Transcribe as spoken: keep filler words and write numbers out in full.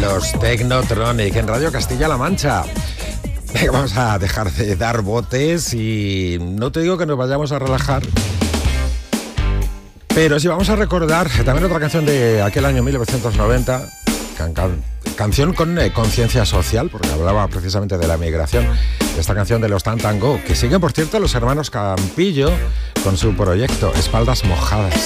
los Technotronic en Radio Castilla-La Mancha. Vamos a dejar de dar botes y no te digo que nos vayamos a relajar, pero sí vamos a recordar también otra canción de aquel año mil novecientos noventa, can, can, canción con eh, conciencia social, porque hablaba precisamente de la migración. Esta canción de los Tan Tan Go, que siguen, por cierto, los hermanos Campillo con su proyecto Espaldas Mojadas.